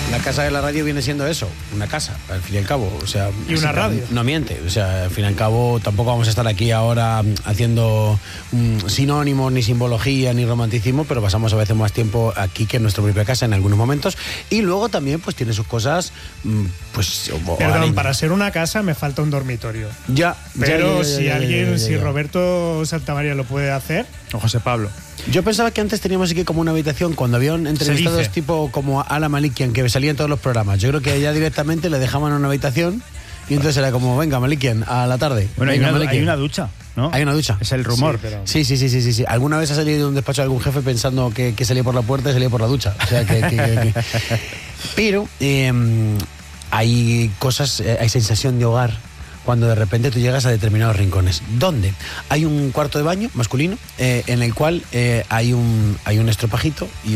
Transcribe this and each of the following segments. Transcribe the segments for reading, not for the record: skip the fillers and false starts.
La casa de la radio viene siendo eso, una casa, al fin y al cabo. O sea, y una radio. No miente. O sea, al fin y al cabo tampoco vamos a estar aquí ahora haciendo sinónimos, ni simbología, ni romanticismo, pero pasamos a veces más tiempo aquí que en nuestra propia casa en algunos momentos. Y luego también pues tiene sus cosas, pues... Perdón, para ser una casa me falta un dormitorio. Pero si Roberto Santamaría lo puede hacer... O José Pablo. Yo pensaba que antes teníamos aquí como una habitación cuando había entrevistados tipo como Ala Malikian, que salía en todos los programas. Yo creo que ella directamente le dejaban una habitación y entonces era como, venga, Malikian, a la tarde. Bueno, venga, hay una ducha, ¿no? Hay una ducha. Es el rumor. Sí, pero... sí. Alguna vez ha salido de un despacho de algún jefe pensando que salía por la puerta y salía por la ducha. O sea, que... Pero hay cosas, hay sensación de hogar cuando de repente tú llegas a determinados rincones. ¿Dónde? Hay un cuarto de baño masculino en el cual hay un estropajito y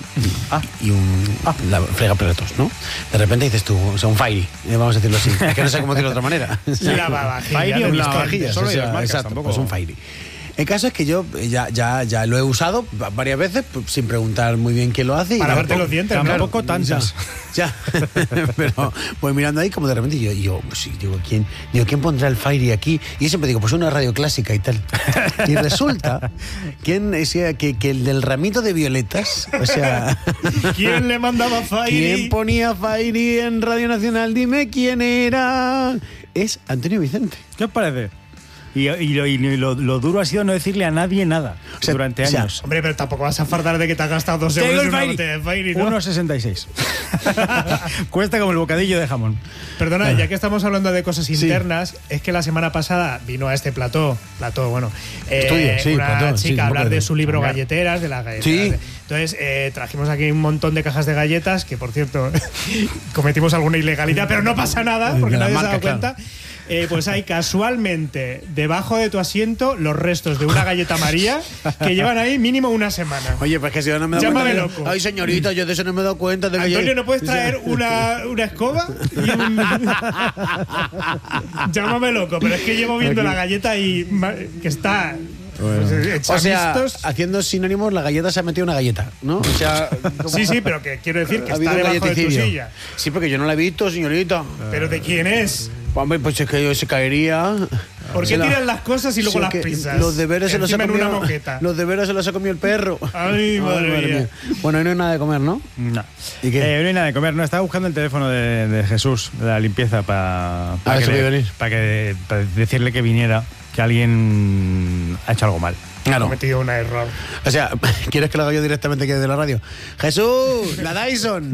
la fregaplatos, ¿no? De repente dices tú, o sea, un fairy, vamos a decirlo así. Es que no sé cómo decirlo de otra manera. Lavavajillas. Un lavavajillas, o sea, exacto, tampoco... pues un fairy. El caso es que yo ya lo he usado varias veces sin preguntar muy bien quién lo hace. Para lavarte los dientes, tampoco tantas. Ya. Pero pues mirando ahí como de repente yo pues sí, ¿quién pondrá el Fairy aquí? Y yo siempre digo, pues una radio clásica y tal. Y resulta que el del ramito de violetas, o sea... ¿Quién le mandaba Fairy? ¿Quién ponía Fairy en Radio Nacional? Dime quién era. Es Antonio Vicente. ¿Qué os parece? Y lo duro ha sido no decirle a nadie nada durante años. Hombre, pero tampoco vas a fardar de que te has gastado 2 euros en una botella de Fairy, ¿no? 1,66. Cuesta como el bocadillo de jamón. Perdona, ya que estamos hablando de cosas internas, es que la semana pasada vino a este plató, una chica a hablar de su libro Galleteras, de las galleteras. Sí. Entonces, trajimos aquí un montón de cajas de galletas, que por cierto, cometimos alguna ilegalidad, pero no pasa nada, porque nadie se ha dado cuenta. Pues hay casualmente debajo de tu asiento los restos de una galleta María que llevan ahí mínimo una semana. Oye, pues que si yo no me he dado cuenta. Llámame loco. Ay, señorita, yo de eso no me he dado cuenta. Antonio, ¿no puedes traer una escoba? Llámame loco, pero es que llevo viendo la galleta y que está... Pues, o sea, haciendo sinónimos, la galleta se ha metido una galleta, ¿no? O sea, sí, pero que quiero decir que está debajo de tu silla. Sí, porque yo no la he visto, señorita. ¿Pero de quién es? Hombre, pues es que yo se caería. ¿Por qué tiran las cosas y luego las pisas? Los deberes se los ha comido una moqueta. Los deberes se los ha comido el perro. Ay, madre mía. Bueno, hoy no hay nada de comer, ¿no? No. ¿Y qué? Hoy no hay nada de comer. No, estaba buscando el teléfono de Jesús, de la limpieza, para decirle que viniera, que alguien ha hecho algo mal. Claro. Ha cometido un error. O sea, ¿quieres que lo haga yo directamente que de la radio? ¡Jesús! ¡La Dyson!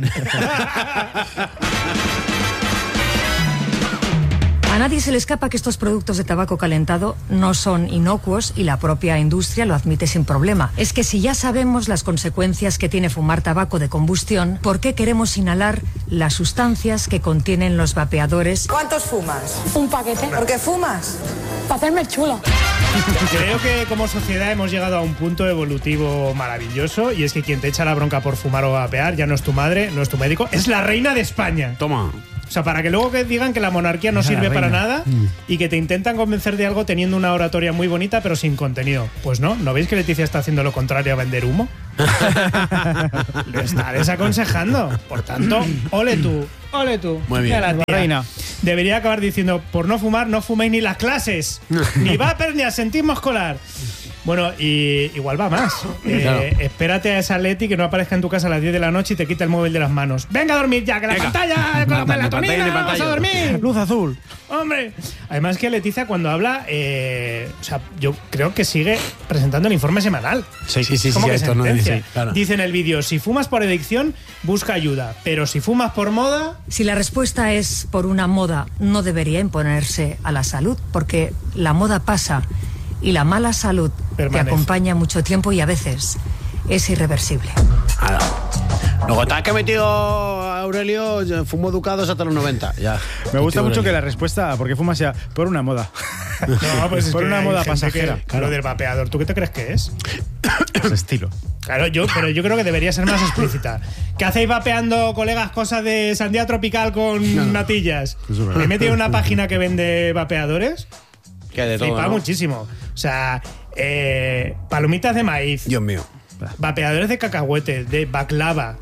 A nadie se le escapa que estos productos de tabaco calentado no son inocuos y la propia industria lo admite sin problema. Es que si ya sabemos las consecuencias que tiene fumar tabaco de combustión, ¿por qué queremos inhalar las sustancias que contienen los vapeadores? ¿Cuántos fumas? Un paquete. ¿Por qué fumas? Para hacerme el chulo. Creo que como sociedad hemos llegado a un punto evolutivo maravilloso, y es que quien te echa la bronca por fumar o vapear ya no es tu madre, no es tu médico, es la reina de España. Toma. O sea, para que luego que digan que la monarquía no sirve para nada y que te intentan convencer de algo teniendo una oratoria muy bonita pero sin contenido. Pues no, ¿no veis que Leticia está haciendo lo contrario a vender humo? Lo está desaconsejando. Por tanto, ole tú. Muy bien. La reina. Debería acabar diciendo, por no fumar, no fuméis ni las clases. Ni vapers ni asentismo escolar. Bueno, y igual va más. Claro. Espérate a esa Leti que no aparezca en tu casa a las 10 de la noche y te quita el móvil de las manos. ¡Venga a dormir ya! ¡Que la pantalla! ¡Con la melatonina! ¡Vamos a dormir! ¡Luz azul! ¡Hombre! Además que Leticia cuando habla, o sea, yo creo que sigue presentando el informe semanal. Sí, como que esto sentencia. no dice, claro. Dice en el vídeo, si fumas por adicción, busca ayuda. Pero si fumas por moda... Si la respuesta es por una moda, no debería imponerse a la salud, porque la moda pasa y la mala salud permanece. Te acompaña mucho tiempo y a veces es irreversible. Luego te has que metido Aurelio, fumó Ducados hasta los 90. Ya. Me gusta mucho que la respuesta, ¿por qué fumas ya? Por una moda. No, pues es por una moda pasajera. Lo del vapeador, ¿tú qué te crees que es? Es estilo. Claro, pero yo creo que debería ser más explícita. ¿Qué hacéis vapeando, colegas, cosas de sandía tropical con natillas? Me he metido en una página que vende vapeadores. Que de todo, flipa, ¿no? muchísimo. O sea, palomitas de maíz. Dios mío. Vapeadores de cacahuete, de baklava. O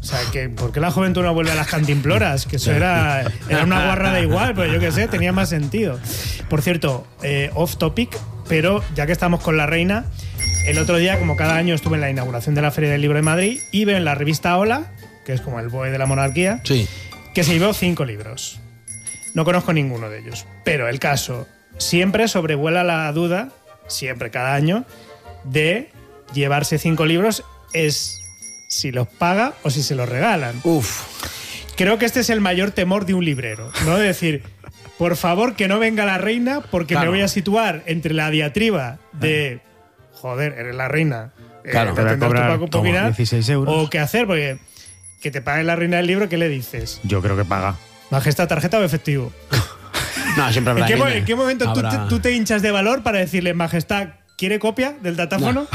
sea, ¿por qué la juventud no vuelve a las cantimploras? Que eso era una guarrada igual, pero yo qué sé, tenía más sentido. Por cierto, off topic, pero ya que estamos con la reina, el otro día, como cada año, estuve en la inauguración de la Feria del Libro de Madrid y veo en la revista Hola, que es como el BOE de la monarquía, Sí. que se llevó 5 libros. No conozco ninguno de ellos, pero el caso siempre sobrevuela la duda, siempre, cada año, de llevarse 5 libros es si los paga o si se los regalan. Uf. Creo que este es el mayor temor de un librero, ¿no? De decir, por favor, que no venga la reina porque Claro. me voy a situar entre la diatriba de, joder, eres la reina, Claro. te Te va a tendrás tú cobrar para como opinar, 16 euros. o qué hacer, porque que te pague la reina del libro, ¿qué le dices? Yo creo que paga. Majestad, tarjeta o efectivo. No, siempre habrá ¿En qué momento habrá- tú te hinchas de valor para decirle, Majestad, ¿quiere copia del datáfono?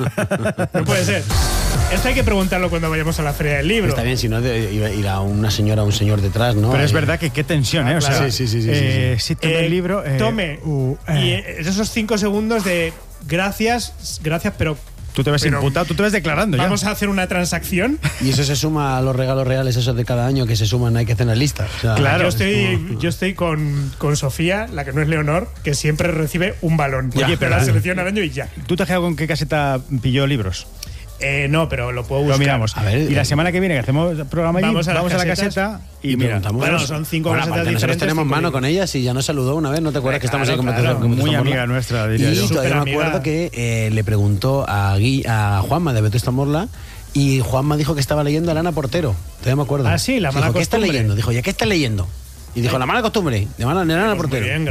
No puede ser. Esto hay que preguntarlo cuando vayamos a la Feria del Libro. Está bien, si no, irá una señora o un señor detrás, ¿no? Pero es Ahí. verdad que qué tensión, ¿eh? O sea, claro. Sí. sí, tome el libro. Tome. Y esos 5 segundos de gracias, pero Tú te ves pero imputado, tú te ves declarando ya. vamos a hacer una transacción. Y eso se suma a los regalos reales esos de cada año que se suman, hay que hacer las listas. O sea, Claro. Yo estoy con Sofía, la que no es Leonor, que siempre recibe un balón. Ya. Oye, pero la selección al año y ya. ¿Tú te has quedado con qué caseta pilló libros? No, pero lo puedo buscar. Lo miramos. A ver, y la semana que viene que hacemos programa allí, Vamos a las la casetas caseta y y mira. preguntamos. Bueno, son 5 Bueno, casetas aparte, nosotros diferentes. tenemos 5 mano libros. con ella, si ya nos saludó una vez, ¿no te acuerdas que estamos ahí Claro, con claro. Muy amiga nuestra, diría Y yo. todavía me Superamiga. acuerdo que le preguntó a Juanma de Vetusta Morla y Juanma dijo que estaba leyendo a Lana Portero. Todavía me acuerdo. Ah, sí, La mala Dijo, ¿qué estás costumbre? leyendo? Dijo, ¿ya qué estás leyendo? Y dijo, La mala costumbre, de Lana Pues Portero. muy bien,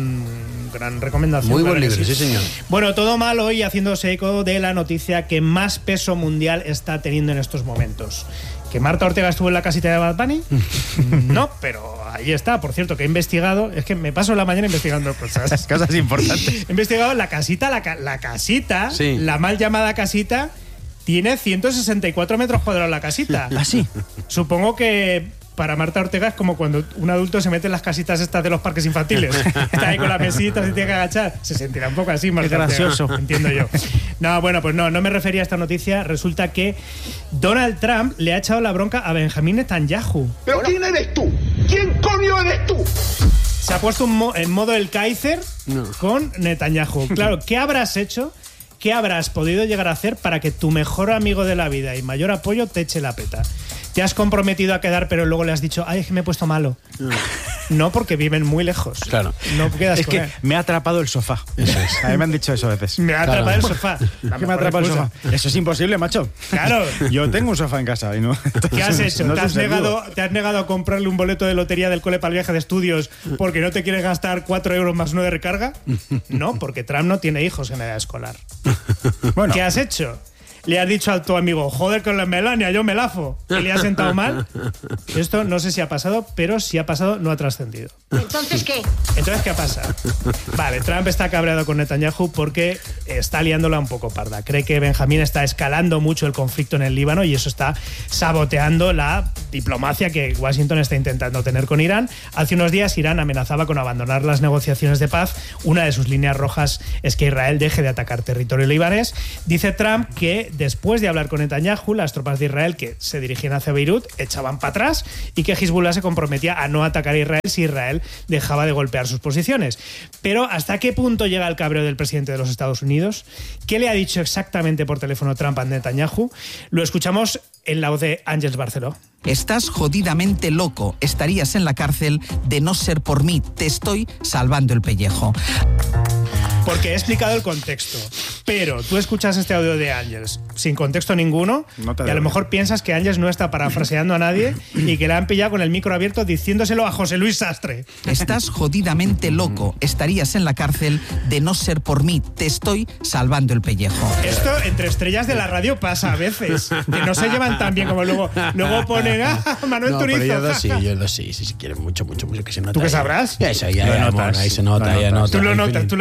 gran recomendación. Muy buen claro que libro, sí, señor. Bueno, todo mal hoy haciéndose eco de la noticia que más peso mundial está teniendo en estos momentos. ¿Que Marta Ortega estuvo en la casita de Bad Bunny? No, pero ahí está. Por cierto, que he investigado, es que me paso la mañana investigando cosas. Cosas importantes. He investigado la casita, la casita, Sí. la mal llamada casita, tiene 164 metros cuadrados la casita. ¿Ah, sí? Supongo que para Marta Ortega es como cuando un adulto se mete en las casitas estas de los parques infantiles. Está ahí con la mesita, se tiene que agachar. Se sentirá un poco así, Marta Qué gracioso. Ortega, entiendo yo. No, bueno, pues no me refería a esta noticia. Resulta que Donald Trump le ha echado la bronca a Benjamín Netanyahu. ¿Pero quién eres tú? ¿Quién coño eres tú? Se ha puesto en modo el Kaiser No. con Netanyahu. Claro, ¿qué habrás hecho? ¿Qué habrás podido llegar a hacer para que tu mejor amigo de la vida y mayor apoyo te eche la peta? ¿Te has comprometido a quedar, pero luego le has dicho, ay, es que me he puesto malo? No, porque viven muy lejos. Claro. No quedas Es con que él. me ha atrapado el sofá. Eso es. A mí me han dicho eso a veces. Me ha Claro. atrapado el sofá. La Que me ha mejor atrapado el excusa. sofá. Eso es imposible, macho. Claro. Yo tengo un sofá en casa y no. ¿Qué has hecho? No ¿Te es has, un ser vivo. ¿Te has negado a comprarle un boleto de lotería del cole para el viaje de estudios porque no te quieres gastar 4 euros más uno de recarga? No, porque Trump no tiene hijos en edad escolar. Bueno, ¿Qué has hecho? Le has dicho a tu amigo, joder con la Melania, yo me lafo. ¿Que le ha sentado mal? Esto no sé si ha pasado, pero si ha pasado, no ha trascendido. ¿Entonces qué? Entonces, ¿qué ha pasado? Vale, Trump está cabreado con Netanyahu porque está liándola un poco parda. Cree que Benjamín está escalando mucho el conflicto en el Líbano y eso está saboteando la diplomacia que Washington está intentando tener con Irán. Hace unos días Irán amenazaba con abandonar las negociaciones de paz. Una de sus líneas rojas es que Israel deje de atacar territorio libanés. Dice Trump que después de hablar con Netanyahu, las tropas de Israel que se dirigían hacia Beirut echaban para atrás y que Hezbollah se comprometía a no atacar a Israel si Israel dejaba de golpear sus posiciones. Pero ¿hasta qué punto llega el cabreo del presidente de los Estados Unidos? ¿Qué le ha dicho exactamente por teléfono Trump a Netanyahu? Lo escuchamos en la voz de Ángels Barceló. Estás jodidamente loco. Estarías en la cárcel de no ser por mí. Te estoy salvando el pellejo. Porque he explicado el contexto. Pero tú escuchas este audio de Ángels sin contexto ninguno No te y a lo debe. mejor piensas que Ángels no está parafraseando a nadie y que le han pillado con el micro abierto diciéndoselo a José Luis Sastre. Estás jodidamente loco. Estarías en la cárcel de no ser por mí. Te estoy salvando el pellejo. Esto entre estrellas de la radio pasa a veces. Que no se llevan tan bien como luego ponen a Manuel No, Turizo. pero ellos dos sí, jaja. ellos dos sí quieren mucho, que se nota. ¿Tú qué ahí. sabrás? Eso, ya, Lo ya, notas, amor, ahí se nota, lo ya notas. nota. Tú lo el notas, feeling. tú lo percibes.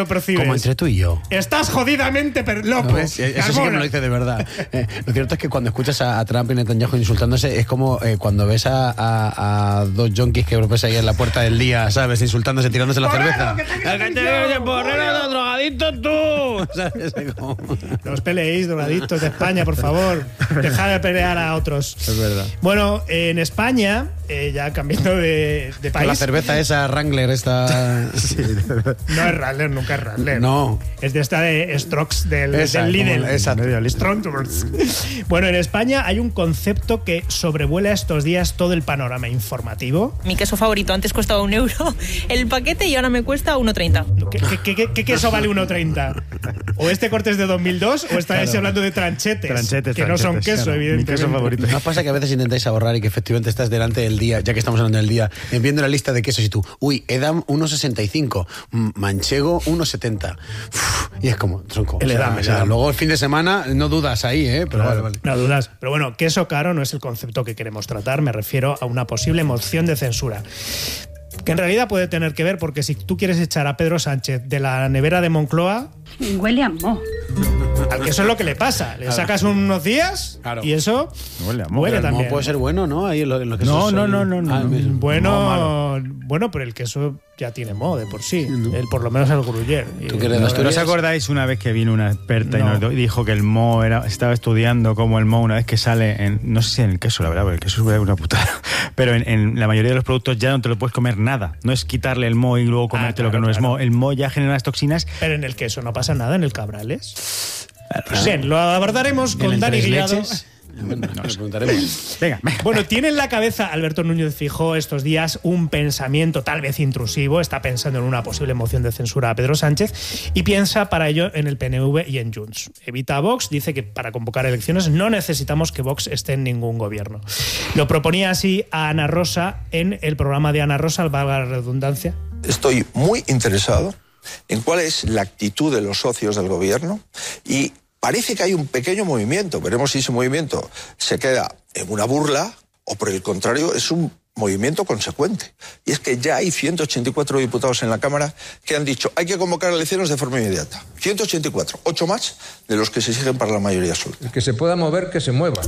como entre tú y yo. Estás jodidamente loco. Eso sí que me lo dice de verdad. Lo cierto es que cuando escuchas a Trump y Netanyahu insultándose, es como cuando ves a dos yonkis que ves ahí en la puerta del día, ¿sabes? Insultándose, tirándose la cerveza. ¡Porrero, drogadicto tú! ¿Sabes? No os peleéis, drogadictos de España, por favor. Dejad de pelear a otros. Es verdad. Bueno, en España, ya cambiando de país... La cerveza esa, Wrangler, esta... Sí. No es Wrangler, nunca es Wrangler. No. Es de esta de Strokes del Lidl. Exacto. Bueno, en España hay un concepto que sobrevuela estos días todo el panorama informativo. Mi queso favorito antes costaba 1 euro el paquete y ahora me cuesta 1,30. ¿Qué queso vale 1,30? ¿O este corte es de 2002 o estáis hablando de tranchetes? Que no son queso, claro, evidentemente. Mi queso favorito. ¿No pasa que a veces intentáis ahorrar y que efectivamente estás delante del día, ya que estamos hablando del día, viendo la lista de quesos y tú, Edam 1,65, Manchego 1,70. Y es como, tronco. El Edam. Luego el fin de semana no dudas ahí, pero claro, vale. No dudas. Pero bueno, queso caro no es el concepto que queremos tratar, me refiero a una posible moción de censura. Que en realidad puede tener que ver porque si tú quieres echar a Pedro Sánchez de la nevera de Moncloa... Huele a moho. Al queso es lo que le pasa. Le sacas unos días y eso huele también. No puede ser bueno, ¿no? Ahí lo que no. Bueno, pero el queso ya tiene moho de por sí. Por lo menos el gruyère. ¿No os acordáis una vez que vino una experta y nos dijo que el moho estaba estudiando cómo el moho una vez que sale no sé si en el queso, la verdad, porque el queso es una putada, pero en la mayoría de los productos ya no te lo puedes comer nada. No es quitarle el moho y luego comerte lo que no es moho. El moho ya genera las toxinas. Pero en el queso no pasa nada, en el Cabrales. Bien, lo abordaremos con Dani Guillado. Bueno, nos preguntaremos. Venga. Bueno, tiene en la cabeza Alberto Núñez Feijóo estos días un pensamiento tal vez intrusivo. Está pensando en una posible moción de censura a Pedro Sánchez y piensa para ello en el PNV y en Junts. Evita a Vox, dice que para convocar elecciones no necesitamos que Vox esté en ningún gobierno. Lo proponía así a Ana Rosa en el programa de Ana Rosa, valga la redundancia. Estoy muy interesado en cuál es la actitud de los socios del gobierno y parece que hay un pequeño movimiento. Veremos si ese movimiento se queda en una burla o, por el contrario, es un movimiento consecuente. Y es que ya hay 184 diputados en la Cámara que han dicho hay que convocar elecciones de forma inmediata. 184, 8 más de los que se exigen para la mayoría absoluta. El que se pueda mover, que se mueva.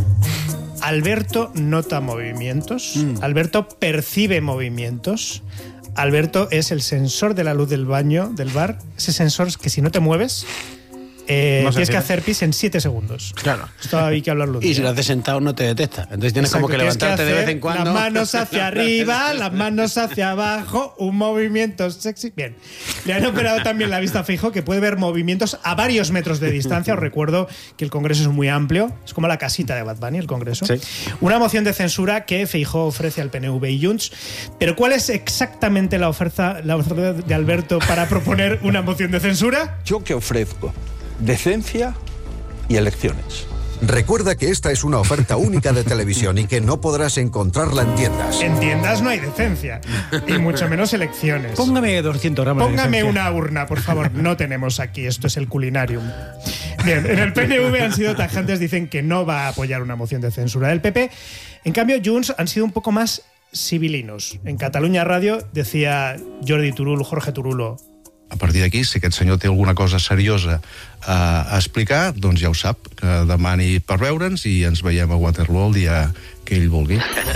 Alberto nota movimientos. Alberto percibe movimientos. Alberto es el sensor de la luz del baño, del bar. Ese sensor que si no te mueves... tienes que hacer pis en 7 segundos. Claro. Esto hay que hablarlo. Y si lo haces sentado no te detecta. Entonces tienes como que levantarte de vez en cuando. Las manos hacia arriba, las manos hacia abajo, un movimiento sexy. Bien. Le han operado también la vista a Feijóo, que puede ver movimientos a varios metros de distancia. Os recuerdo que el Congreso es muy amplio. Es como la casita de Bad Bunny, el Congreso. Sí. Una moción de censura que Feijóo ofrece al PNV y Junts. Pero ¿cuál es exactamente la oferta de Alberto para proponer una moción de censura? ¿Yo qué ofrezco? Decencia y elecciones. Recuerda que esta es una oferta única de televisión y que no podrás encontrarla en tiendas. En tiendas no hay decencia, y mucho menos elecciones. Póngame 200 gramos. Póngame una urna, por favor. No tenemos aquí, esto es el culinarium. Bien, en el PNV han sido tajantes, dicen que no va a apoyar una moción de censura del PP. En cambio, Junts han sido un poco más civilinos. En Catalunya Radio decía Jordi Turull, Jorge Turulo, a partir d'aquí, si aquest senyor té alguna cosa seriosa a explicar, doncs ja ho sap, que demani per veure'ns i ens veiem a Waterloo el dia que ell vulgui.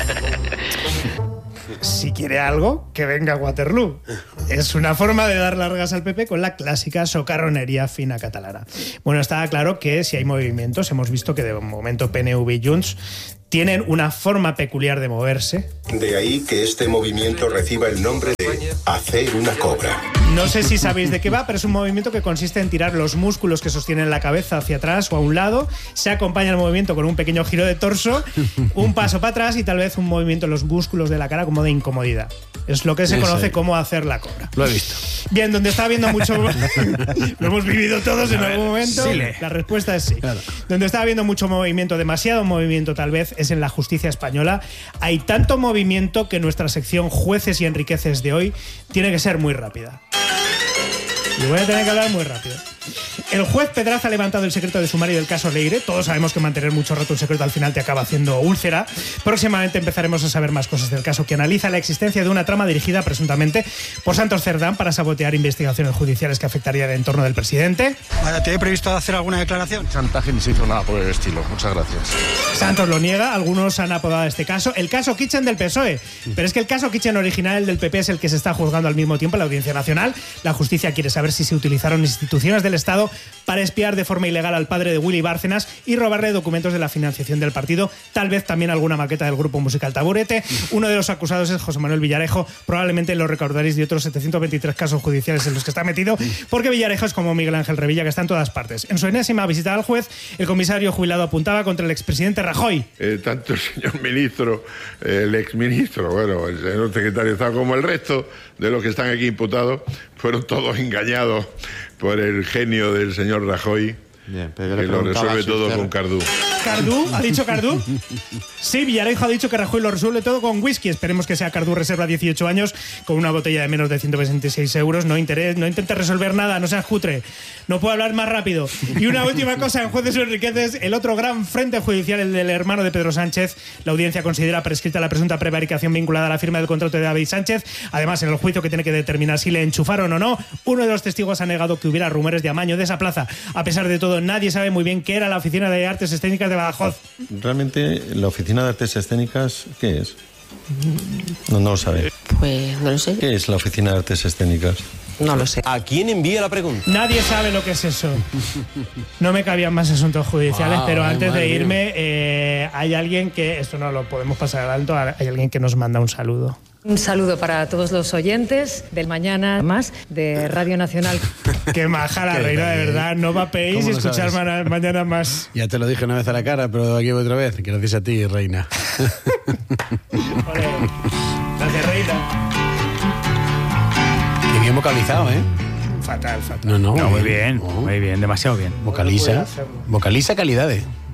Si quiere algo, que venga a Waterloo. Es una forma de dar largas al PP con la clásica socarronería fina catalana. Bueno, está claro que si hay movimientos, hemos visto que de momento PNV y Junts tienen una forma peculiar de moverse. De ahí que este movimiento reciba el nombre de hacer una cobra. No sé si sabéis de qué va, pero es un movimiento que consiste en tirar los músculos que sostienen la cabeza hacia atrás o a un lado. Se acompaña el movimiento con un pequeño giro de torso, un paso para atrás y tal vez un movimiento en los músculos de la cara como de incomodidad. Es lo que se conoce como hacer la cobra. Lo he visto. Bien, donde está habiendo mucho... Lo hemos vivido todos en algún momento. Sí. La respuesta es sí. Claro. Donde está habiendo mucho movimiento, demasiado movimiento tal vez, es en la justicia española. Hay tanto movimiento que nuestra sección Jueces y Enriqueces de hoy tiene que ser muy rápida. Y voy a tener que hablar muy rápido. El juez Pedraza ha levantado el secreto de sumario del caso Leire. Todos sabemos que mantener mucho rato un secreto al final te acaba haciendo úlcera. Próximamente empezaremos a saber más cosas del caso, que analiza la existencia de una trama dirigida presuntamente por Santos Cerdán para sabotear investigaciones judiciales que afectarían el entorno del presidente. ¿Te he previsto hacer alguna declaración? Chantaje ni se hizo nada por el estilo. Muchas gracias. Santos lo niega. Algunos han apodado este caso el caso Kitchen del PSOE. Pero es que el caso Kitchen original, el del PP, es el que se está juzgando al mismo tiempo en la Audiencia Nacional. La justicia quiere saber si se utilizaron instituciones del Estado para espiar de forma ilegal al padre de Willy Bárcenas y robarle documentos de la financiación del partido, tal vez también alguna maqueta del grupo musical Taburete. Uno de los acusados es José Manuel Villarejo. Probablemente lo recordaréis de otros 723 casos judiciales en los que está metido, porque Villarejo es como Miguel Ángel Revilla, que está en todas partes. En su enésima visita al juez, el comisario jubilado apuntaba contra el expresidente Rajoy. Tanto el señor ministro, el exministro, bueno, el señor secretario de Estado, como el resto de los que están aquí imputados, fueron todos engañados por el genio del señor Rajoy. Bien, que lo resuelve todo con Cardú. ¿Cardú? ¿Ha dicho Cardú? Sí, Villarejo ha dicho que Rajoy lo resuelve todo con whisky. Esperemos que sea Cardú Reserva 18 años con una botella de menos de 126 euros. No intentes resolver nada, no seas cutre. No puedo hablar más rápido. Y una última cosa, en Jueces Enríquez, el otro gran frente judicial, el del hermano de Pedro Sánchez. La audiencia considera prescrita la presunta prevaricación vinculada a la firma del contrato de David Sánchez. Además, en el juicio que tiene que determinar si le enchufaron o no, uno de los testigos ha negado que hubiera rumores de amaño de esa plaza. A pesar de todo, nadie sabe muy bien qué era la Oficina de Artes Escénicas de Badajoz. Realmente, la Oficina de Artes Escénicas, ¿qué es? No lo sabe. Pues no lo sé. ¿Qué es la Oficina de Artes Escénicas? No lo sé. ¿A quién envía la pregunta? Nadie sabe lo que es eso. No me cabían más asuntos judiciales, pero antes de irme, hay alguien que, esto no lo podemos pasar al alto, hay alguien que nos manda un saludo. Un saludo para todos los oyentes del Mañana Más de Radio Nacional. Qué maja la reina, de verdad. No vapeéis y escuchar Mañana Más. Ya te lo dije una vez a la cara, pero aquí otra vez. Gracias a ti, reina. Gracias, reina. Qué bien vocalizado, ¿eh? Fatal. No, muy bien, demasiado bien. Vocaliza calidades.